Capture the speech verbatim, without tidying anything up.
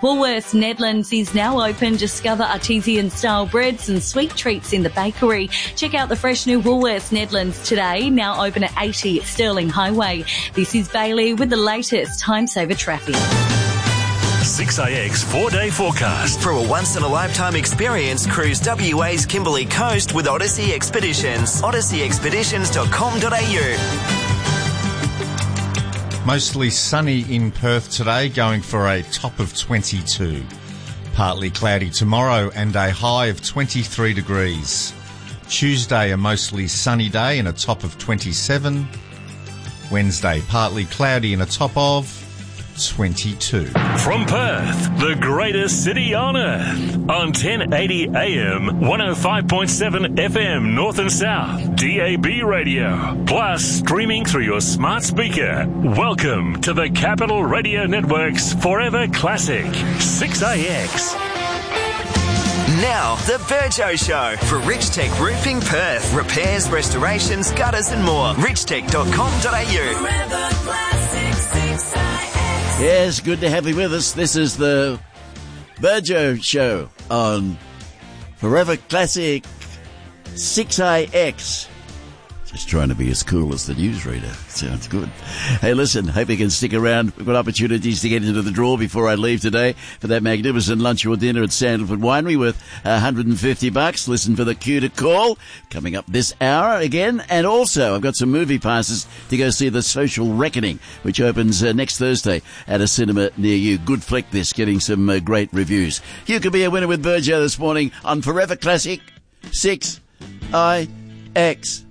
Woolworths Nedlands is now open. Discover artisan-style breads and sweet treats in the bakery. Check out the fresh new Woolworths Nedlands today, now open at eighty Sterling Highway. This is Bailey with the latest time-saver traffic. six A X four-day forecast. For a once-in-a-lifetime experience, cruise W A's Kimberley Coast with Odyssey Expeditions. odyssey expeditions dot com dot a u. Mostly sunny in Perth today, going for a top of twenty-two. Partly cloudy tomorrow and a high of twenty-three degrees. Tuesday, a mostly sunny day and a top of twenty-seven. Wednesday, partly cloudy and a top of twenty-two. From Perth, the greatest city on earth. On ten eighty A M, one oh five point seven F M, North and South, D A B radio. Plus, streaming through your smart speaker. Welcome to the Capital Radio Network's Forever Classic, six A X. Now, the Virgo Show for Rich Tech Roofing Perth. Repairs, restorations, gutters and more. rich tech dot com dot a u. Forever Classic, six A X. Yes, good to have you with us. This is the Virgo Show on Forever Classic six A X. Just trying to be as cool as the newsreader. Sounds good. Hey, listen, hope you can stick around. We've got opportunities to get into the draw before I leave today for that magnificent lunch or dinner at Sandalwood Winery worth one hundred fifty bucks. Listen for the cue to call coming up this hour again. And also, I've got some movie passes to go see The Social Reckoning, which opens uh, next Thursday at a cinema near you. Good flick this, getting some uh, great reviews. You could be a winner with Virgo this morning on Forever Classic six A X.